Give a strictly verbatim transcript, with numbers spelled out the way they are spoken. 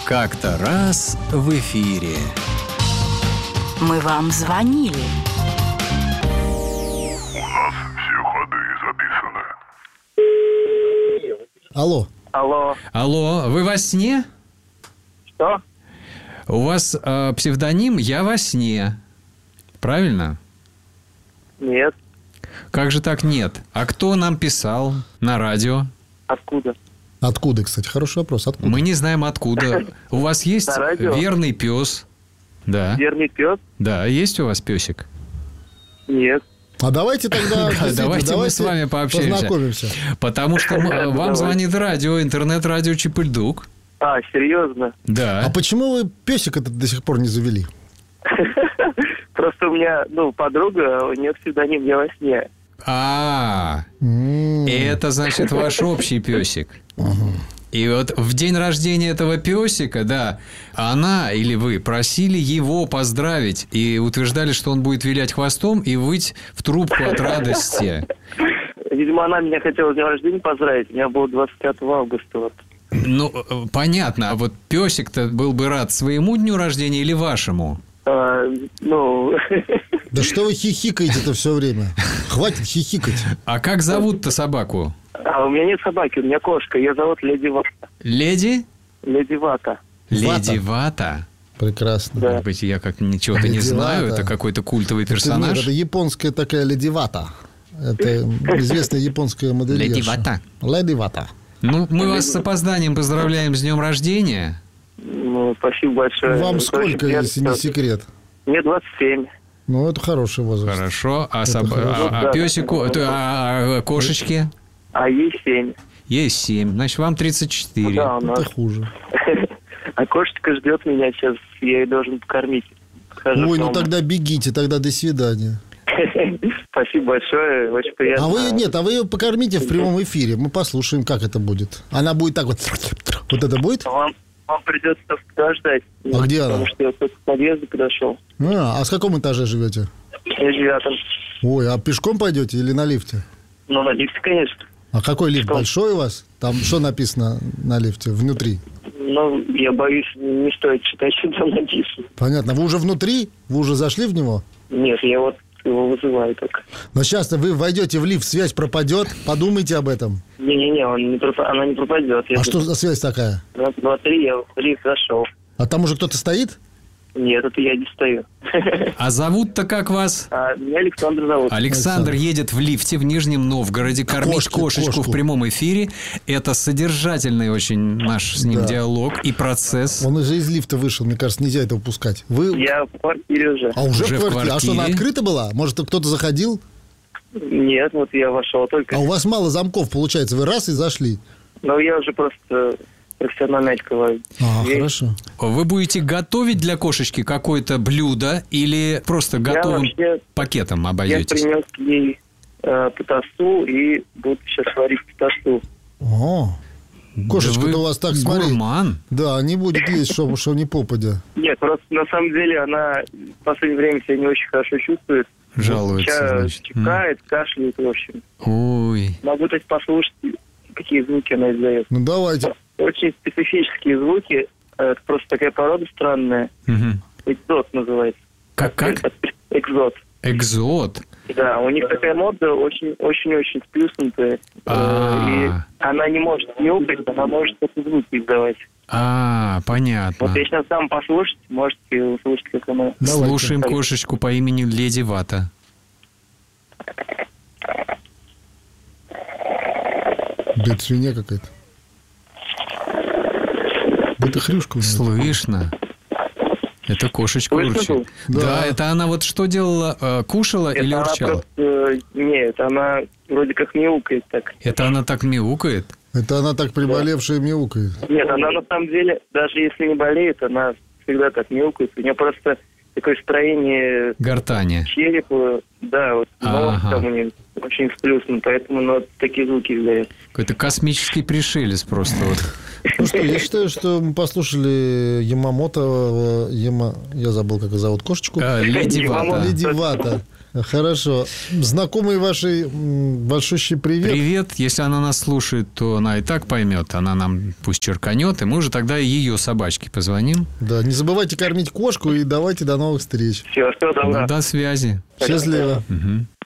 Как-то раз в эфире. Мы вам звонили. У нас все ходы записаны. Алло. Алло. Алло, вы во сне? Что? У вас э, псевдоним «Я во сне». Правильно? Нет. Как же так нет? А кто нам писал на радио? Откуда? Откуда, кстати? Хороший вопрос. Откуда? Мы не знаем откуда. У вас есть На радио? верный пес? Да. Верный пес? Да, есть у вас песик? Нет. А давайте тогда... Да, давайте мы с вами пообщаемся. Познакомимся. Потому что м- вам Давай. звонит радио, интернет-радио Чип-и-Льдук. А, серьезно? Да. А почему вы песик этот до сих пор не завели? Просто у меня, ну, подруга, у нее псевдоним «Я во сне». А, М. и это значит ваш общий песик. И вот в день рождения этого песика, да, она или вы просили его поздравить и утверждали, что он будет вилять хвостом и выть в трубку от радости. Видимо, она меня хотела с днем рождения поздравить. У меня было двадцать пятого августа. Вот. Ну, э, понятно, а вот песик-то был бы рад своему дню рождения или вашему? А, ну, Да что вы хихикаете-то все время? Хватит хихикать. А как зовут-то собаку? а у меня нет собаки, у меня кошка. Ее зовут Леди Вата. Леди? Леди Вата. Леди Вата? Прекрасно. Да. Может быть, я как ничего-то не Леди знаю. Вата. Это какой-то культовый Это, персонаж. нет, это японская такая Леди Вата. Это известная японская модельерша. Леди Вата. Леди Вата. Ну, мы вас с опозданием поздравляем с днем рождения. Ну, спасибо большое. Вам Это сколько, очень приятно. если не секрет? Мне двадцать семь. Ну, это хороший возраст. Хорошо. А, соб- хорошо. а- а Да. песику, это, а, а кошечке? А ей семь. Ей семь. Значит, вам тридцать четыре. Да, у нас. Это хуже. А кошечка ждет меня сейчас. Я ее должен покормить. Хожу Ой, к ну нему. тогда бегите, тогда до свидания. Спасибо большое, очень приятно. А вы, нет, а вы ее покормите в прямом эфире. Мы послушаем, как это будет. Она будет так вот... Вот это будет? Вам, вам придется подождать. А где она? Потому что я только к подъезду подошел. А, а с каком этаже живете? Я девятом. Ой, а пешком пойдете или на лифте? Ну, на лифте, конечно. А какой лифт? Что? Большой у вас? Там что написано на лифте внутри? Ну, я боюсь, не стоит читать, что там написано. Понятно. Вы уже внутри? Вы уже зашли в него? Нет, я вот его вызываю только. Но сейчас вы войдете в лифт, связь пропадет. Подумайте об этом. Не-не-не, он не пропа- она не пропадет. Я А что за связь такая? Раз, два, три, я в лифт зашел. А там уже кто-то стоит? Нет, это я не стою. А зовут-то как вас? А меня Александр зовут. Александр едет в лифте в Нижнем Новгороде кормить Кошки, кошечку кошку. в прямом эфире. Это содержательный очень наш с ним Да. диалог и процесс. Он уже из лифта вышел, мне кажется, нельзя это упускать. Вы... Я в квартире уже. А уже, Уже в в квартире? А что, она квартире? открыта была? Может, кто-то заходил? Нет, вот я вошел только. А у вас мало замков, получается. Вы раз и зашли. Но я уже просто профессионально открываю. А, дверь. хорошо. Вы будете готовить для кошечки какое-то блюдо или просто готовым вообще- пакетом Я обойдетесь? принес ей э, потасту и буду сейчас варить потасту. О, кошечка-то Да вы у вас так, смотри. гурман. Да, не будет есть, что, что не попадя. Нет, просто на самом деле она в последнее время себя не очень хорошо чувствует. Жалуется, Ча- значит. чихает, кашляет, в общем. Ой. Могу, то есть, послушать, какие звуки она издает. Ну, давайте. Очень специфические звуки. Это просто такая порода странная. Мгм. Экзот называется. Как, как? Экзот. Экзот. Да, у них такая мода очень-очень-очень сплюснутая. А. И она не может мяукать, она может эти звуки издавать. А, понятно. Вот я сейчас сам послушать, можете услышать, как она... Давайте. Слушаем кошечку по имени Леди Вата. Да это свинья какая-то. Да это хрюшка. у меня. Слышно. Это кошечка Слышно урчит. было? Да. Да. это она вот что делала? Э, Кушала Это или она урчала? просто... э, Нет, она вроде как мяукает так. Это она так мяукает? Это она так приболевшая мяукает. Нет, она на самом деле, даже если не болеет, она всегда так мяукает. У нее просто такое строение Гортани. черепа, да, вот нос Ага. там у нее очень сплюснут, поэтому ну, вот такие звуки издает. Какой-то космический пришелец просто вот. Ну что, я считаю, что мы послушали Ямамото, Яма... я забыл, как ее зовут, кошечку. А, Леди Вата. Ямамото. Леди Вата. Хорошо. Знакомые ваши м, большущий привет. Привет. Если она нас слушает, то она и так поймет. Она нам пусть черканет, и мы уже тогда ее собачке позвоним. Да, не забывайте кормить кошку и давайте до новых встреч. Все, всего добра. До связи. Счастливо. Мгм.